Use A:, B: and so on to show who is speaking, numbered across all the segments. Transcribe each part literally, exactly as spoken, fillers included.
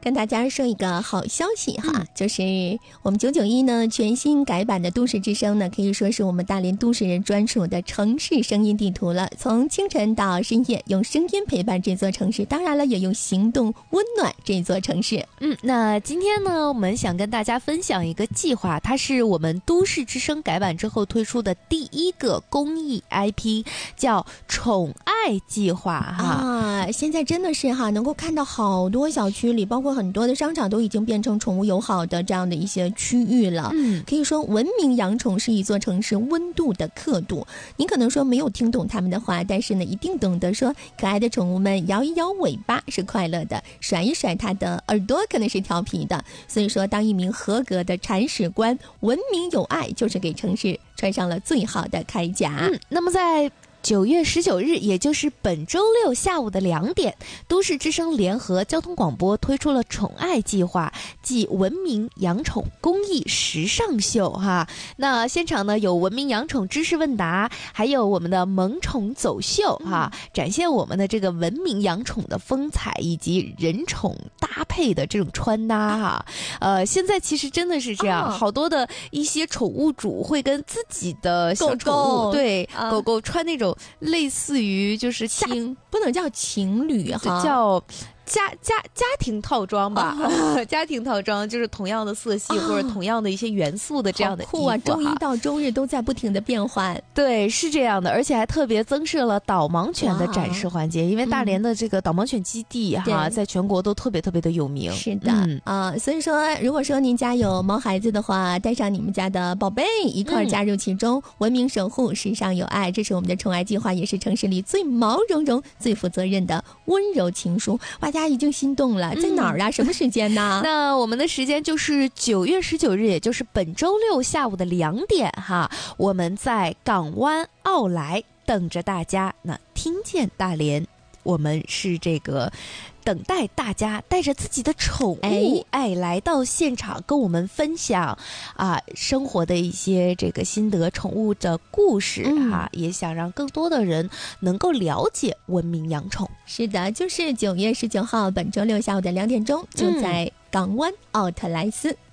A: 跟大家说一个好消息哈，嗯、就是我们九九一呢全新改版的都市之声呢，可以说是我们大连都市人专属的城市声音地图了。从清晨到深夜，用声音陪伴这座城市，当然了，也用行动温暖这座城市。
B: 嗯，那今天呢，我们想跟大家分享一个计划，它是我们都市之声改版之后推出的第一个公益 I P， 叫宠爱计划哈。
A: 啊，现在真的是哈，能够看到好多小区里，包括很多的商场都已经变成宠物友好的这样的一些区域了。嗯，可以说文明养宠是一座城市温度的刻度。你可能说没有听懂他们的话，但是呢，一定懂得说可爱的宠物们摇一摇尾巴是快乐的，甩一甩它的耳朵可能是调皮的。所以说，当一名合格的铲屎官，文明有爱，就是给城市穿上了最好的铠甲。
B: 嗯，那么在九月十九日，也就是本周六下午的两点，都市之声联合交通广播推出了宠爱计划暨文明养宠公益时尚秀哈。那现场呢有文明养宠知识问答，还有我们的萌宠走秀哈，嗯、展现我们的这个文明养宠的风采以及人宠搭配的这种穿搭哈。呃，现在其实真的是这样，哦、好多的一些宠物主会跟自己的小宠物，狗狗对、啊、狗狗穿那种。类似于就是
A: 情，不能叫情侣哈，
B: 叫家家家庭套装吧、哦、家庭套装就是同样的色系、哦、或者同样的一些元素的这样的衣服，
A: 好酷啊！周一到周日都在不停的变换。
B: 对，是这样的，而且还特别增设了导盲犬的展示环节，因为大连的这个导盲犬基地哈、嗯、在全国都特别特别的有名。
A: 是的、嗯、啊，所以说如果说您家有毛孩子的话，带上你们家的宝贝一块加入其中、嗯、文明守护，时尚有爱，这是我们的宠爱计划，也是城市里最毛茸茸最负责任的温柔情书。哇，大家已经心动了，在哪儿啊、嗯、什么时间呢？
B: 那我们的时间就是九月十九日，也就是本周六下午的两点哈，我们在港湾奥莱等着大家。那听见大连，我们是这个等待大家带着自己的宠物 哎, 哎来到现场跟我们分享啊生活的一些这个心得，宠物的故事哈、嗯，也想让更多的人能够了解文明养宠。
A: 是的，就是九月十九号本周六下午的两点钟，就在港湾奥特莱斯。嗯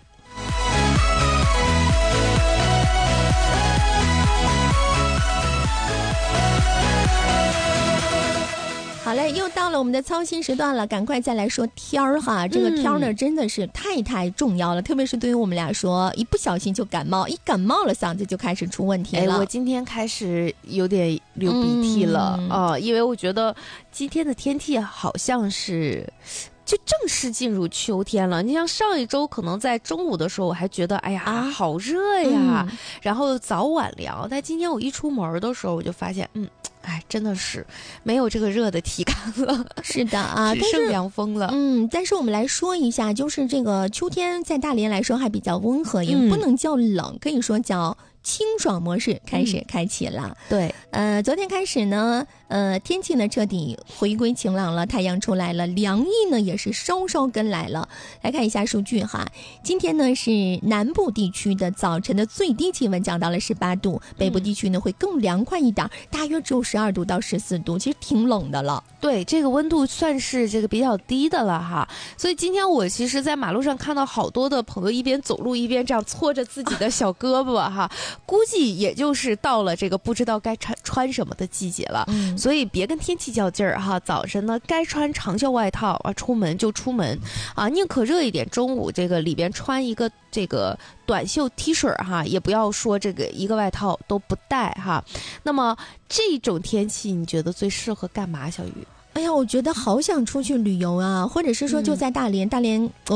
A: 好嘞，又到了我们的操心时段了，赶快再来说天儿哈。这个天儿呢，真的是太太重要了，嗯、特别是对于我们俩说，一不小心就感冒，一感冒了嗓子就开始出问题了。
B: 哎，我今天开始有点流鼻涕了啊、嗯呃，因为我觉得今天的天气好像是。就正式进入秋天了。你像上一周可能在中午的时候我还觉得哎呀、啊、好热呀、嗯、然后早晚凉，但今天我一出门的时候我就发现嗯哎，真的是没有这个热的体感了。
A: 是的啊，
B: 只剩凉风了。
A: 嗯，但是我们来说一下，就是这个秋天在大连来说还比较温和，也不能叫冷，可以说叫清爽模式开始开启了、嗯、
B: 对，
A: 呃，昨天开始呢呃，天气呢彻底回归晴朗了，太阳出来了，凉意呢也是稍稍跟来了。来看一下数据哈，今天呢是南部地区的早晨的最低气温降到了十八度，北部地区呢会更凉快一点，大约只有十二度到十四度，其实挺冷的了。
B: 对，这个温度算是这个比较低的了哈。所以今天我其实在马路上看到好多的朋友一边走路一边这样搓着自己的小胳膊哈，估计也就是到了这个不知道该穿穿什么的季节了。嗯，所以别跟天气较劲儿哈，早晨呢该穿长袖外套啊，出门就出门啊，宁可热一点，中午这个里边穿一个这个短袖 T 恤哈，也不要说这个一个外套都不带哈。那么这种天气你觉得最适合干嘛，小鱼？
A: 哎呀，我觉得好想出去旅游啊，或者是说就在大连，嗯、大连我